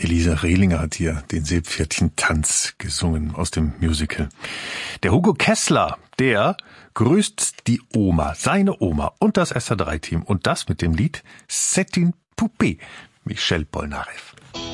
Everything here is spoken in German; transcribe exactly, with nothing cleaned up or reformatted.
Elise Rehlinger hat hier den Seepferdchen-Tanz gesungen aus dem Musical. Der Hugo Kessler, der grüßt die Oma, seine Oma und das S R drei Team und das mit dem Lied C'est une poupée, Michel Polnareff.